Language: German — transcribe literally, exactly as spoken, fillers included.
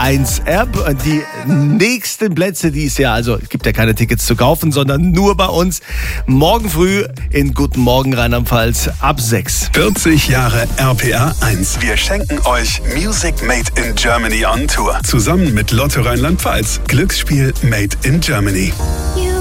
eins App. Die nächsten Plätze dieses Jahr, also es gibt ja keine Tickets zu kaufen, sondern nur bei uns. Morgen früh in Guten Morgen Rheinland-Pfalz ab sechs. vierzig Jahre R P R eins. Wir schenken euch Music Made in Germany on Tour. Zusammen mit Lotto Rheinland-Pfalz. Glücksspiel Made in Germany.